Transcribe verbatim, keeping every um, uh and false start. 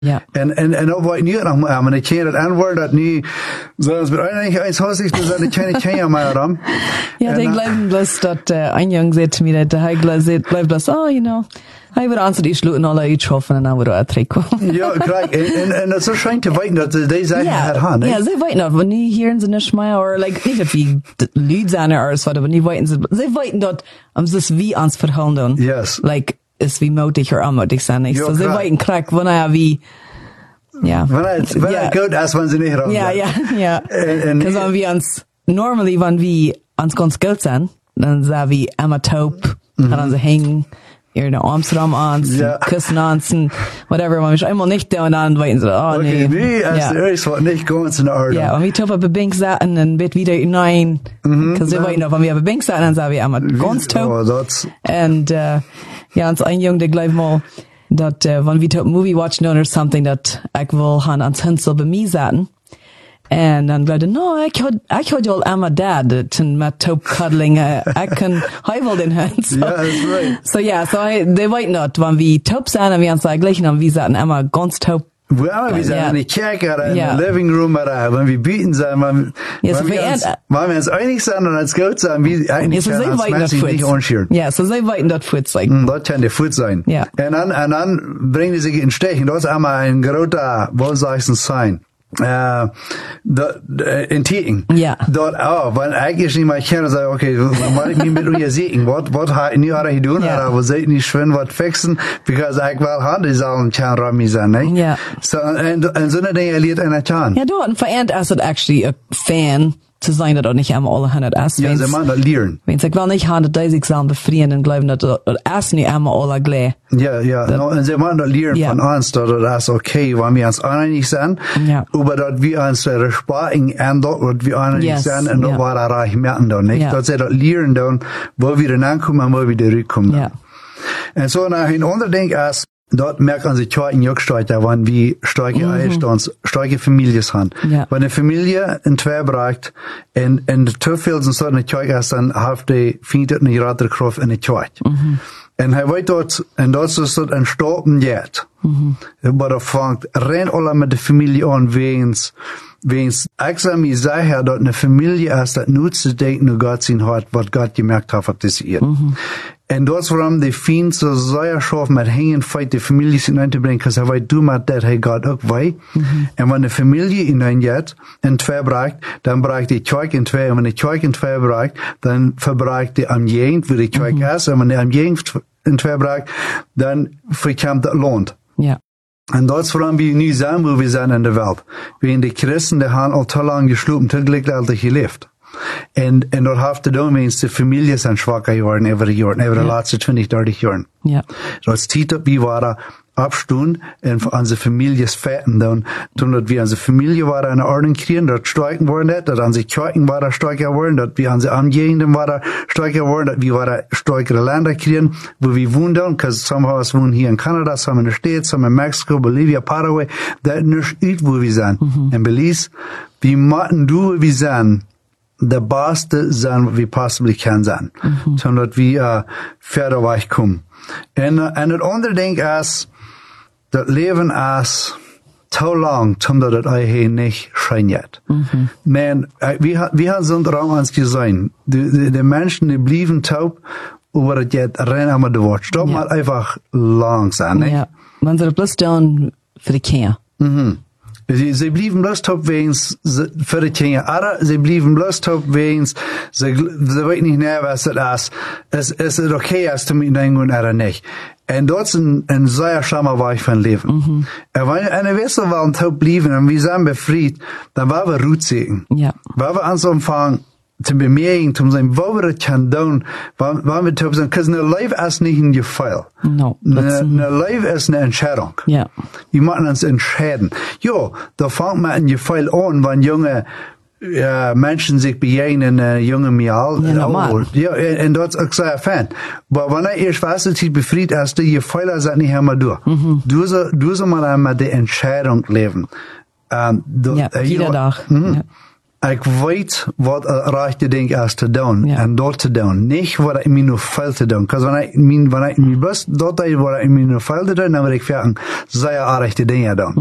Ja. En, en, en ook wat ik nu nog aan, maar ik ken het antwoord dat nu, zoals bij eigenlijk eens hostig, dus dat ik ken ik ken ja maar dan. Ja, ik blijf bloß, dat uh, ein Jung sagt zu mir, dat hij blijft bloß, oh, you know, hij wordt aan die sluten alle uitgetroffen en dan wordt er trekken. Ja, kijk, en, en, en dat is zo schijn te weten dat die zijn het gaan. Ja, ze weten dat, wanneer hier ze niet meer, or like, niet dat wie Lüd zijn er, of wat, aber nie weten ze, ze weten dat, um es wie ans verhandeln. Yes. Like, is wie mutig or unmutig zijn. Ja, so, ze weten krak, wanneer wie, ja. Wanneer het, wanneer het goed is, wanneer ze niet raam. Ja, ja, ja. Because wanneer wie ans, normally, wanneer wie ans ganz Geld zijn, dan zijn we Emma Taub, mm-hmm. gaan ze hängen, hier in Amsterdam ans, ja. kussen ans, whatever, man, ich einmal nicht da und dann weiten sie, oh, okay, nee. nee, als ja. er ist, wat nicht ganz in Ordnung. Ja, und wir Taub auf der Bank saßen, dann wird wieder hinein, mhm, because wir weiten noch, wenn wir auf der Bank saßen, dann sagen wir einmal ganz Taub. Oh, that's... Und, uh, ja, uns ein Jung, der gleich mal, dat, uh, wenn wir Taub Movie watchen oder something, dat ich will han ans Hänsel bei mir saßen. En dan bleef no, ik had, ik had al Emma dad, toen met Taub cuddling, uh, ik kan, hij wil den hand. So, yeah, that's right. So yeah, so I, they wait not, wenn wir Taub zijn, en wir uns gleichen, und wir saßen Emma ganz Taub. Well, wir sind ja. in der Kirche oder in ja. der Living Room oder wenn wir bieten sind, wenn, ja, wenn, so wir uns, äh, wenn wir uns einig sind und uns gut sind, wie eigentlich ja, so kann uns Menschen nicht anschieren. Ja, so sie weiten dort Fuß, like. Mm, das kann der Fuß sein. Ja. Und dann, und dann bringen die sich in Stechen. Das ist einmal ein großer, wo sagst du, Sein. Äh, dort, äh, in Tieten. Ja. Dort auch, weil eigentlich nicht mal kennen und sagen, okay, was ich mich mit euch sehen, was, was hat ich nicht alle getan, ja. oder was seid nicht schön, was fixen, because ich will haben, die sollen kein Rami sein, ne? Ja. So, und, und so eine Dinge erlebt einer kann. Ja, du, und verehrt ist actually a fan zu sein, dat auch nicht einmal alle hundert ist. Ja, sie machen das lernen. Wenn ich will nicht haben, dass die sich zusammen befrieren und glauben, dass das ist nicht einmal alle gleich. Ja, ja, no, und sie machen das lernen ja. von uns, dass das okay, wenn wir uns einig sind, ja. aber dass wir uns respektieren und dort, was wir einig yes. sind, und dort ja. war er reich merken dann, nicht? Ja. Dass sie das lernen dann, wo wir dann ankommen und wo wir zurückkommen. Ja. Und so nach ein anderer Ding ist, dort merken sie ja in Jörgstreiter, wenn wir starke mhm. Einstands, starke Familien haben. Ja. Wenn eine Familie in zwei bereicht, und, und zu viel sind so eine Kirche ist, dann hat die, findet eine gerade Kraft in der Kirche. Mhm. Und er weiß dort, und das ist dort ein Stoppen jetzt. Mhm. Aber er fängt rein alle mit der Familie an, wenns, wenns, ich sage mir sicher, dass eine Familie ist, das nur zu denken, nur Gott sein hat, was Gott gemerkt hat, was das ist. Mhm. Und das, warum die Fien so sehr schaffen, mit hängen, feit die Familie hineinzubringen, because er weiß, du machst das, hey Gott auch wei. Mhm. Und wenn eine Familie hineingeht, in zwei bereicht, dann bereicht die Kirche in zwei, und wenn die Kirche in zwei bereicht, dann verbreicht die am Gegend, wo die Kirche mhm. ist, und wenn die am Gegend in zwei bereicht, dann verkommt das Land. Ja. Und das, warum wir nie sind, wo wir sind in der Welt. Wir die Christen, die haben auch zu lange geschlafen, zu glücklich gelebt. En, en dat heeft te doen met de familie zijn schwache jaren, every jaar, every ja. laatste twintig, dertig jaar. Ja. Dat is tijd dat we waren abstoen en voor onze families feiten doen, toen dat we onze familie waren in Ordnung kriegen, dat stärken worden, dat onze kerken waren stärker worden, dat we onze Angehenden waren stärker worden, dat we waren stärkere Länder kriegen, wo wir wohnen, because some of us wohnen hier in Kanada, some in the States, some in Mexico, Bolivia, Paraguay, dat is niet uit wo wir zijn. Mhm. En Belize, we moeten doen wo wir zijn. Der beste sein, was wir possibly kann sein. Mhm. Sondern wir uh, verder wegkommen. Und, uh, und das andere Ding ist, das Leben ist zu lang, sondern das eigentlich nicht scheint. Mhm. Man, wir, wir haben so einen Raum ans gesehen. Die, die, die Menschen, die blieben taub, aber das jetzt rennen wir durch Wort. Stopp ja. mal einfach langsam, nicht? Ja. Man soll bloß tun für die Kinder. Mhm. Sie, sie blieben bloß top wegens für die Kinder. Aber sie blieben bloß top wegens, sie, sie weten nicht mehr, was das ist. Es, es ist okay, als du mit deinem Gund oder nicht. Und dort ist ein, ein sehr schlimmer Weg von Leben. Mhm. Und wenn eine Wessel waren top blieben und wir sind befreit, dann waren wir Rutsegen. Ja. Weil wir uns anfangen, zu bemerken, zu sagen, wo wir das können tun, wenn wir top sind, because eine Life ist nicht ein Gefehl. No. Eine, eine Life ist eine Entscheidung. Ja. Wir müssen uns entscheiden. Ja, da fängt man ein Gefehl an, wenn junge äh, Menschen sich begegnen, äh, junge Mial. Ja, normal. Ja, und das ist auch sehr fan. Aber wenn er erst weiß, dass die befreit ist, die Gefehler sind nicht immer durch. Mhm. Du soll, du soll mal einmal die Entscheidung leben. Ähm, du, ja, äh, jeder ja, Tag. Mhm. Ja. Ik weet wat het rechte ding is te doen. Ja. En dat te doen. Niet wat ik me nu veel te doen. Because wanneer ik me, wanneer ik me best, dat is wat ik me nu veel te doen, dan wil ik zeggen, zij je rechte dingen doen.